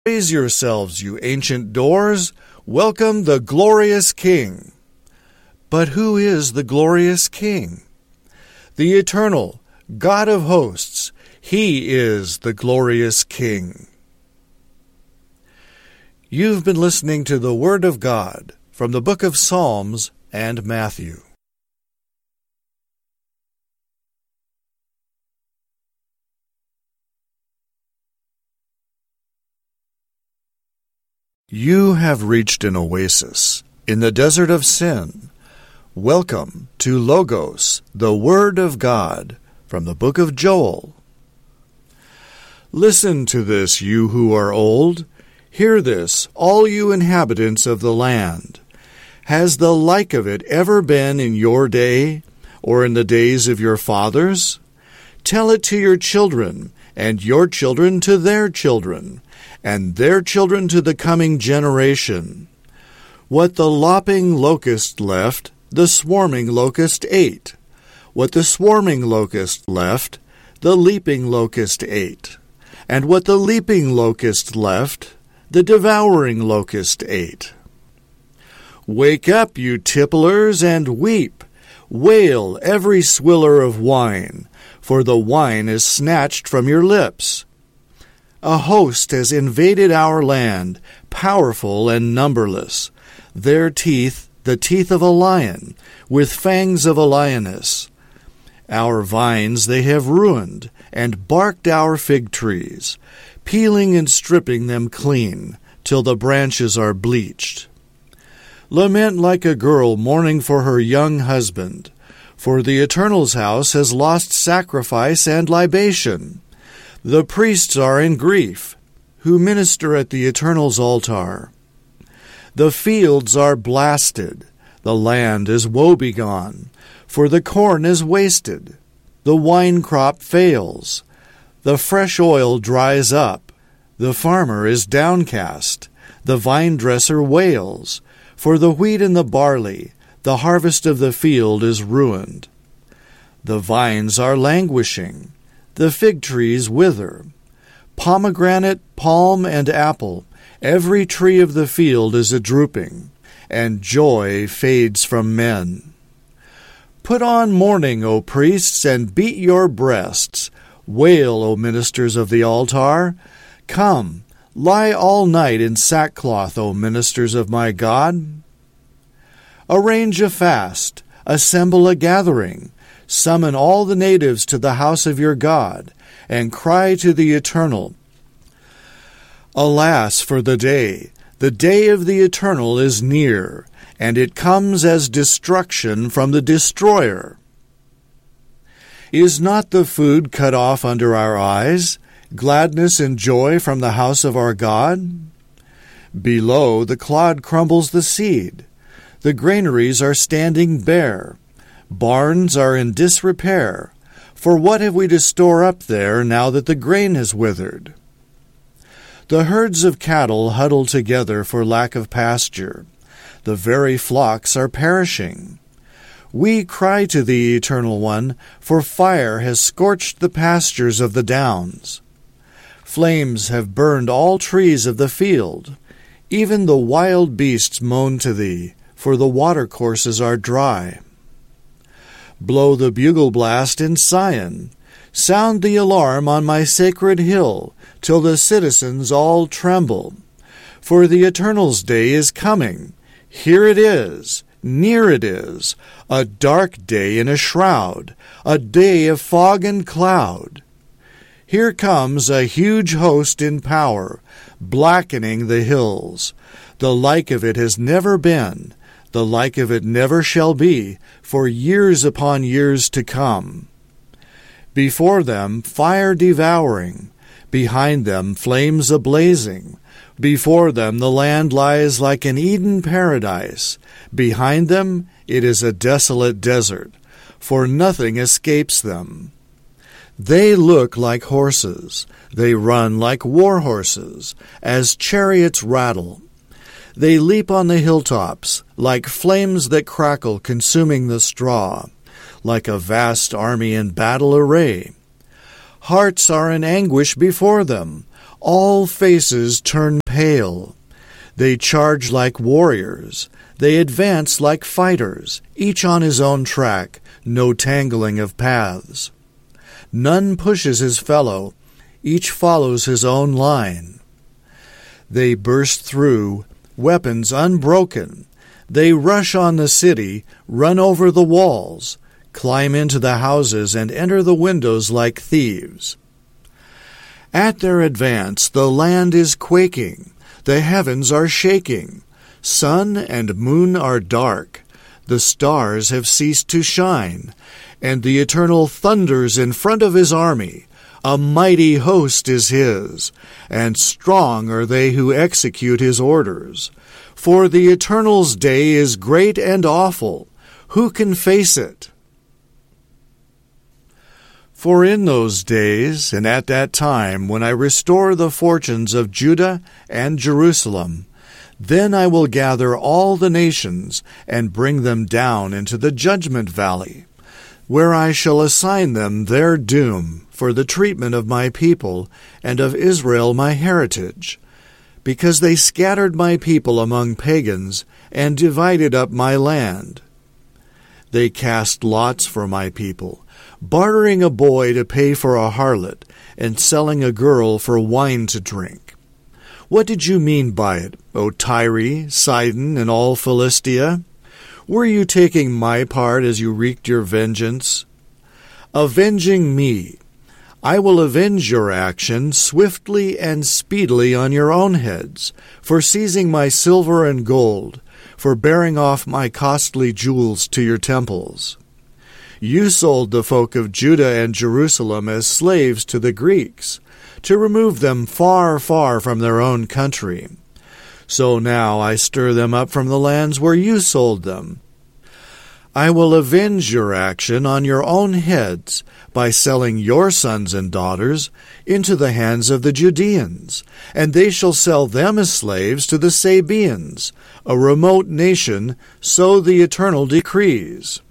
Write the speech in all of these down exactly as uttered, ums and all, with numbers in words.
Raise yourselves, you ancient doors. Welcome the glorious King. But who is the glorious King? The eternal God of hosts. He is the glorious King. You've been listening to the Word of God from the book of Psalms and Matthew. You have reached an oasis in the desert of sin. Welcome to Logos, the Word of God, from the book of Joel. Listen to this, you who are old. Hear this, all you inhabitants of the land. Has the like of it ever been in your day, or in the days of your fathers? Tell it to your children, and your children to their children, and their children to the coming generation. What the lopping locust left, the swarming locust ate. What the swarming locust left, the leaping locust ate. And what the leaping locust left, the devouring locust ate. Wake up, you tipplers, and weep. Wail, every swiller of wine, for the wine is snatched from your lips. A host has invaded our land, powerful and numberless. Their teeth, the teeth of a lion, with fangs of a lioness. Our vines they have ruined, and barked our fig trees, peeling and stripping them clean, till the branches are bleached. Lament like a girl mourning for her young husband, for the Eternal's house has lost sacrifice and libation. The priests are in grief, who minister at the Eternal's altar. The fields are blasted, the land is woebegone, for the corn is wasted, the wine crop fails, the fresh oil dries up, the farmer is downcast, the vine dresser wails, for the wheat and the barley, the harvest of the field is ruined. The vines are languishing, the fig trees wither. Pomegranate, palm, and apple, every tree of the field is a drooping, and joy fades from men. Put on mourning, O priests, and beat your breasts. Wail, O ministers of the altar. Come, lie all night in sackcloth, O ministers of my God. Arrange a fast, assemble a gathering, summon all the natives to the house of your God, and cry to the Eternal. Alas for the day! The day of the Eternal is near, and it comes as destruction from the destroyer. Is not the food cut off under our eyes, gladness and joy from the house of our God? Below the clod crumbles the seed. The granaries are standing bare. Barns are in disrepair, for what have we to store up there now that the grain has withered? The herds of cattle huddle together for lack of pasture. The very flocks are perishing. We cry to the Eternal One, for fire has scorched the pastures of the downs. Flames have burned all trees of the field. Even the wild beasts moan to thee, for the watercourses are dry. Blow the bugle blast in Sion. Sound the alarm on my sacred hill, till the citizens all tremble. For the Eternal's day is coming. Here it is, near it is, a dark day in a shroud, a day of fog and cloud. Here comes a huge host in power, blackening the hills. The like of it has never been. The like of it never shall be, for years upon years to come. Before them fire devouring, behind them flames ablazing. Before them the land lies like an Eden paradise. Behind them it is a desolate desert, for nothing escapes them. They look like horses, they run like war horses, as chariots rattle. They leap on the hilltops, like flames that crackle, consuming the straw, like a vast army in battle array. Hearts are in anguish before them. All faces turn pale. They charge like warriors. They advance like fighters, each on his own track, no tangling of paths. None pushes his fellow. Each follows his own line. They burst through, weapons unbroken. They rush on the city, run over the walls, climb into the houses, and enter the windows like thieves. At their advance, the land is quaking. The heavens are shaking. Sun and moon are dark. The stars have ceased to shine, and the Eternal thunders in front of his army. A mighty host is his, and strong are they who execute his orders. For the Eternal's day is great and awful. Who can face it? For in those days, and at that time, when I restore the fortunes of Judah and Jerusalem, then I will gather all the nations and bring them down into the judgment valley, where I shall assign them their doom for the treatment of my people and of Israel my heritage, because they scattered my people among pagans and divided up my land. They cast lots for my people, bartering a boy to pay for a harlot, and selling a girl for wine to drink. What did you mean by it, O Tyre, Sidon, and all Philistia? Were you taking my part as you wreaked your vengeance? Avenging me, I will avenge your action swiftly and speedily on your own heads, for seizing my silver and gold, for bearing off my costly jewels to your temples. You sold the folk of Judah and Jerusalem as slaves to the Greeks, to remove them far, far from their own country. So now I stir them up from the lands where you sold them. I will avenge your action on your own heads by selling your sons and daughters into the hands of the Judeans, and they shall sell them as slaves to the Sabeans, a remote nation, so the Eternal decrees.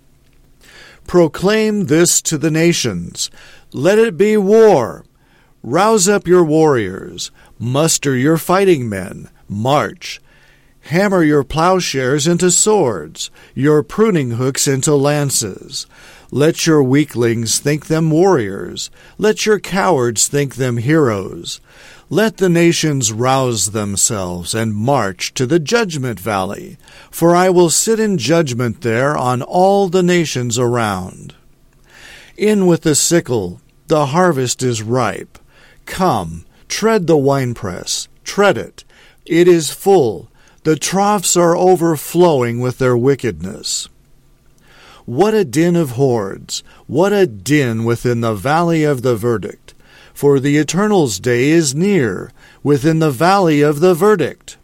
Proclaim this to the nations. Let it be war. Rouse up your warriors. Muster your fighting men. March. Hammer your plowshares into swords, your pruning hooks into lances. Let your weaklings think them warriors. Let your cowards think them heroes. Let the nations rouse themselves and march to the judgment valley, for I will sit in judgment there on all the nations around. In with the sickle, the harvest is ripe. Come, tread the winepress, tread it. It is full. The troughs are overflowing with their wickedness. What a din of hordes! What a din within the valley of the verdict! For the Eternal's day is near, within the valley of the verdict.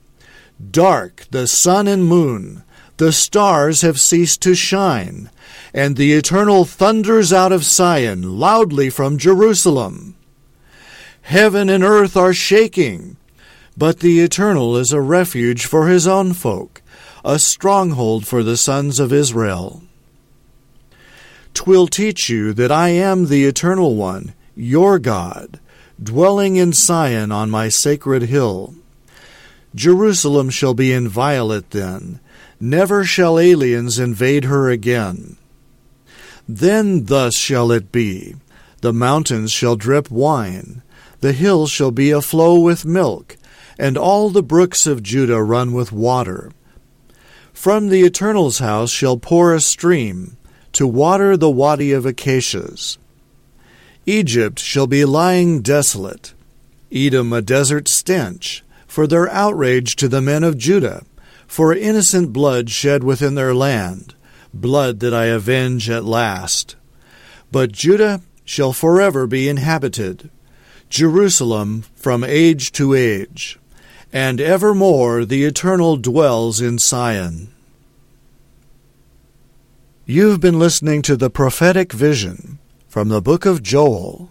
Dark the sun and moon, the stars have ceased to shine, and the Eternal thunders out of Sion, loudly from Jerusalem. Heaven and earth are shaking, but the Eternal is a refuge for his own folk, a stronghold for the sons of Israel. 'Twill teach you that I am the Eternal One, your God, dwelling in Sion on my sacred hill. Jerusalem shall be inviolate then, never shall aliens invade her again. Then thus shall it be, the mountains shall drip wine, the hills shall be aflow with milk, and all the brooks of Judah run with water. From the Eternal's house shall pour a stream, to water the wadi of acacias. Egypt shall be lying desolate, Edom a desert stench, for their outrage to the men of Judah, for innocent blood shed within their land, blood that I avenge at last. But Judah shall forever be inhabited, Jerusalem from age to age, and evermore the Eternal dwells in Sion. You've been listening to the prophetic vision from the book of Joel.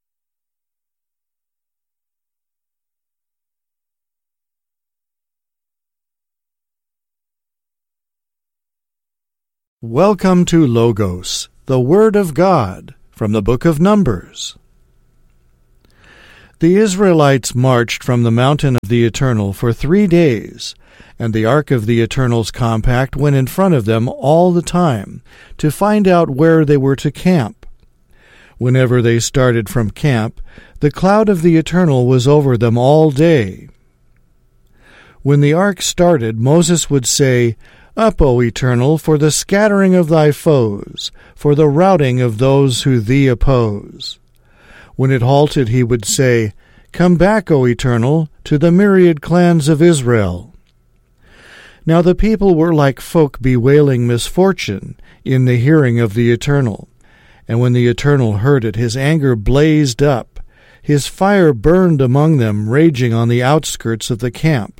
Welcome to Logos, the Word of God, from the book of Numbers. The Israelites marched from the mountain of the Eternal for three days, and the Ark of the Eternal's compact went in front of them all the time, to find out where they were to camp. Whenever they started from camp, the cloud of the Eternal was over them all day. When the ark started, Moses would say, "Up, O Eternal, for the scattering of thy foes, for the routing of those who thee oppose." When it halted, he would say, "Come back, O Eternal, to the myriad clans of Israel." Now the people were like folk bewailing misfortune in the hearing of the Eternal. And when the Eternal heard it, his anger blazed up. His fire burned among them, raging on the outskirts of the camp.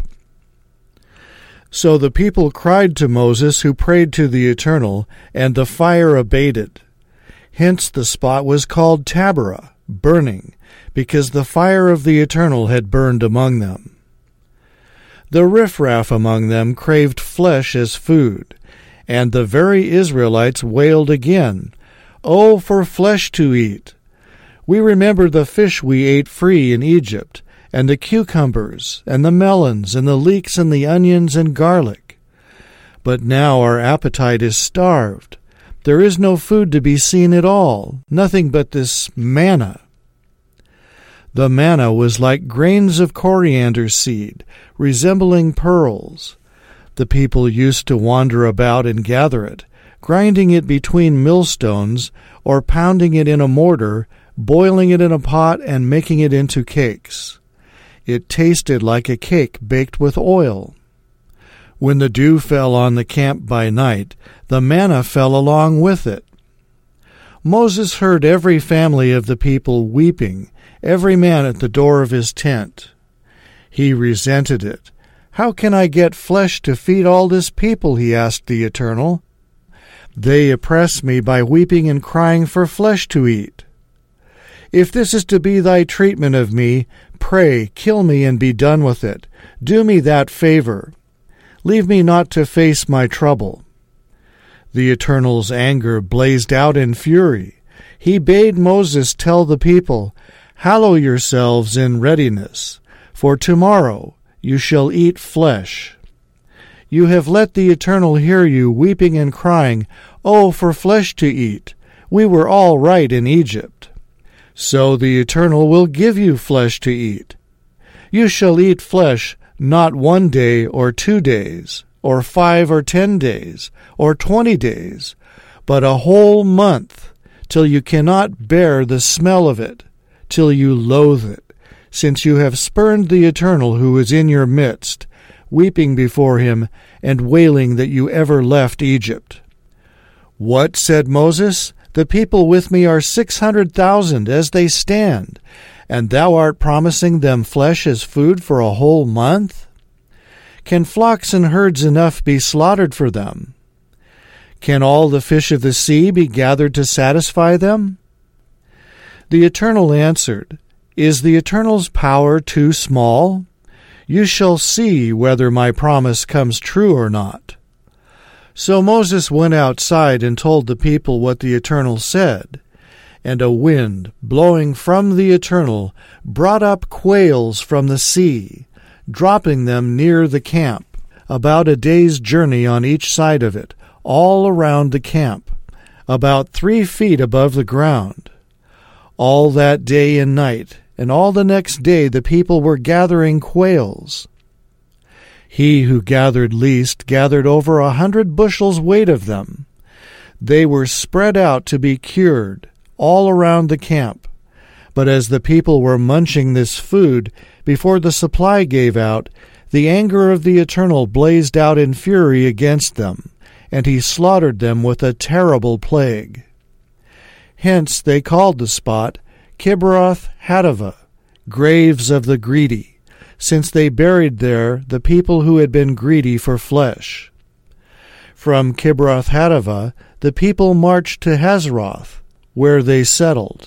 So the people cried to Moses, who prayed to the Eternal, and the fire abated. Hence the spot was called Taberah, burning, because the fire of the Eternal had burned among them. The riffraff among them craved flesh as food, and the very Israelites wailed again, "Oh, for flesh to eat! We remember the fish we ate free in Egypt, and the cucumbers, and the melons, and the leeks, and the onions, and garlic. But now our appetite is starved. There is no food to be seen at all, nothing but this manna." The manna was like grains of coriander seed, resembling pearls. The people used to wander about and gather it, grinding it between millstones, or pounding it in a mortar, boiling it in a pot, and making it into cakes. It tasted like a cake baked with oil. When the dew fell on the camp by night, the manna fell along with it. Moses heard every family of the people weeping, every man at the door of his tent. He resented it. "How can I get flesh to feed all this people?" he asked the Eternal. "They oppress me by weeping and crying for flesh to eat. If this is to be thy treatment of me, pray, kill me and be done with it. Do me that favor. Leave me not to face my trouble." The Eternal's anger blazed out in fury. He bade Moses tell the people, "Hallow yourselves in readiness, for tomorrow you shall eat flesh." You have let the Eternal hear you weeping and crying, "Oh, for flesh to eat! We were all right in Egypt." So the Eternal will give you flesh to eat. You shall eat flesh not one day or two days, or five or ten days, or twenty days, but a whole month, till you cannot bear the smell of it, till you loathe it, since you have spurned the Eternal who is in your midst, weeping before him, and wailing that you ever left Egypt. "What?" said Moses. "The people with me are six hundred thousand as they stand, and thou art promising them flesh as food for a whole month? Can flocks and herds enough be slaughtered for them? Can all the fish of the sea be gathered to satisfy them?" The Eternal answered, "Is the Eternal's power too small? You shall see whether my promise comes true or not." So Moses went outside and told the people what the Eternal said. And a wind, blowing from the Eternal, brought up quails from the sea, dropping them near the camp, about a day's journey on each side of it, all around the camp, about three feet above the ground. All that day and night, and all the next day the people were gathering quails. He who gathered least gathered over a hundred bushels weight of them. They were spread out to be cured all around the camp. But as the people were munching this food, before the supply gave out, the anger of the Eternal blazed out in fury against them, and he slaughtered them with a terrible plague. Hence they called the spot Kibroth Hattaavah, graves of the greedy, since they buried there the people who had been greedy for flesh. From Kibroth Hattaavah the people marched to Hazeroth, where they settled.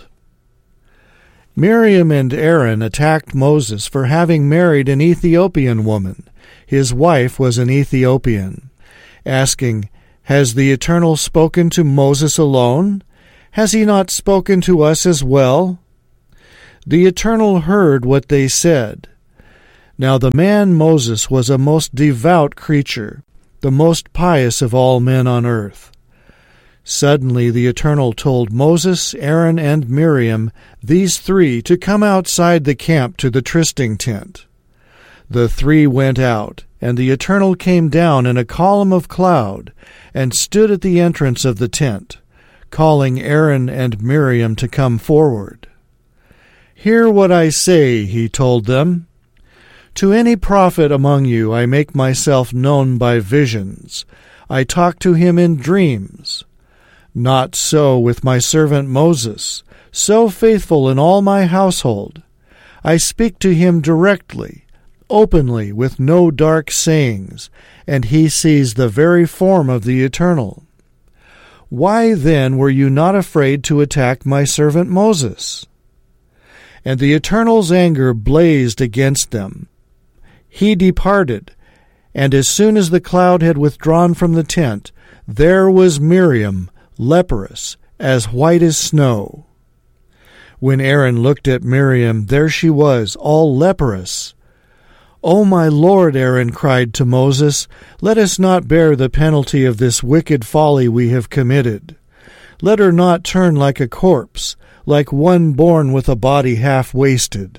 Miriam and Aaron attacked Moses for having married an Ethiopian woman. His wife was an Ethiopian, asking, "Has the Eternal spoken to Moses alone? Has he not spoken to us as well?" The Eternal heard what they said. Now the man Moses was a most devout creature, the most pious of all men on earth. Suddenly the Eternal told Moses, Aaron, and Miriam, these three, to come outside the camp to the trysting tent. The three went out, and the Eternal came down in a column of cloud, and stood at the entrance of the tent, calling Aaron and Miriam to come forward. Hear what I say, he told them. To any prophet among you I make myself known by visions. I talk to him in dreams. Not so with my servant Moses, so faithful in all my household. I speak to him directly, openly, with no dark sayings, and he sees the very form of the Eternal. Why then were you not afraid to attack my servant Moses? And the Eternal's anger blazed against them. He departed, and as soon as the cloud had withdrawn from the tent, there was Miriam, leprous, as white as snow. When Aaron looked at Miriam, there she was, all leprous. O my Lord, Aaron cried to Moses, let us not bear the penalty of this wicked folly we have committed. Let her not turn like a corpse, like one born with a body half wasted.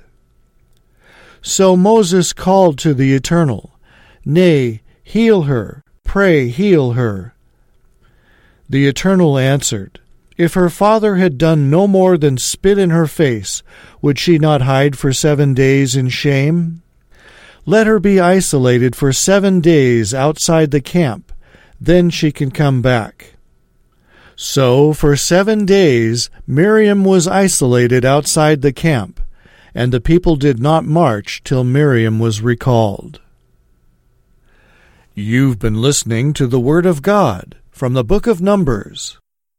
So Moses called to the Eternal, Nay, heal her, pray heal her. The Eternal answered, If her father had done no more than spit in her face, would she not hide for seven days in shame? Let her be isolated for seven days outside the camp, then she can come back. So for seven days Miriam was isolated outside the camp, and the people did not march till Miriam was recalled. You've been listening to the Word of God from the book of Numbers.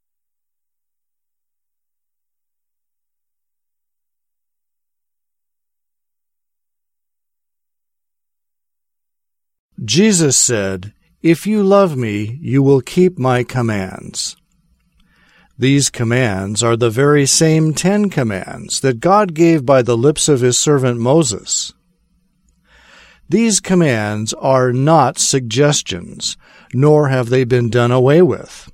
Jesus said, If you love me, you will keep my commands. These commands are the very same Ten Commands that God gave by the lips of his servant Moses. These commands are not suggestions, nor have they been done away with.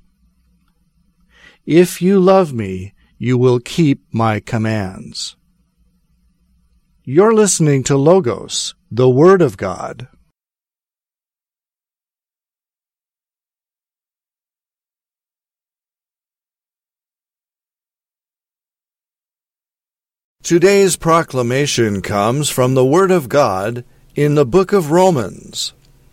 If you love me, you will keep my commands. You're listening to Logos, the Word of God. Today's proclamation comes from the Word of God in the book of Romans.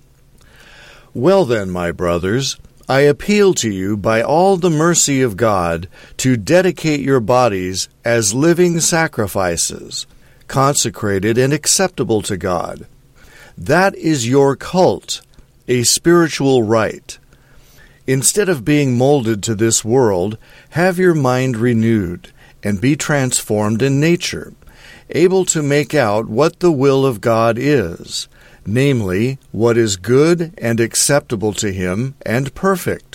Well then, my brothers, I appeal to you by all the mercy of God to dedicate your bodies as living sacrifices, consecrated and acceptable to God. That is your cult, a spiritual rite. Instead of being molded to this world, have your mind renewed, and be transformed in nature, able to make out what the will of God is, namely, what is good and acceptable to him and perfect.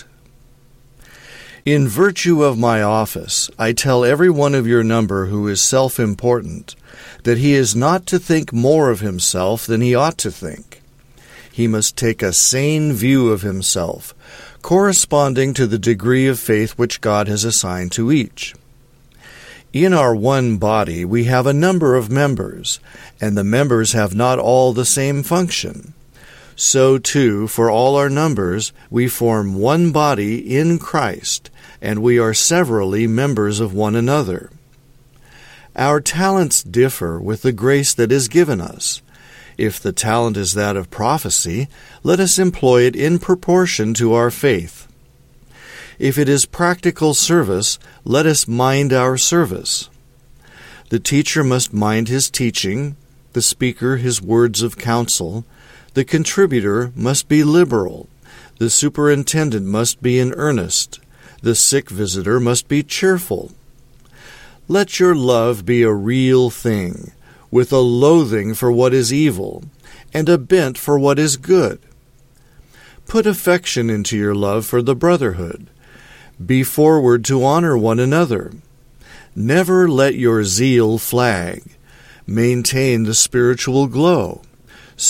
In virtue of my office, I tell every one of your number who is self-important that he is not to think more of himself than he ought to think. He must take a sane view of himself, corresponding to the degree of faith which God has assigned to each. In our one body we have a number of members, and the members have not all the same function. So too, for all our numbers, we form one body in Christ, and we are severally members of one another. Our talents differ with the grace that is given us. If the talent is that of prophecy, let us employ it in proportion to our faith. If it is practical service, let us mind our service. The teacher must mind his teaching, the speaker his words of counsel, the contributor must be liberal, the superintendent must be in earnest, the sick visitor must be cheerful. Let your love be a real thing, with a loathing for what is evil, and a bent for what is good. Put affection into your love for the brotherhood. Be forward to honor one another. Never let your zeal flag. Maintain the spiritual glow.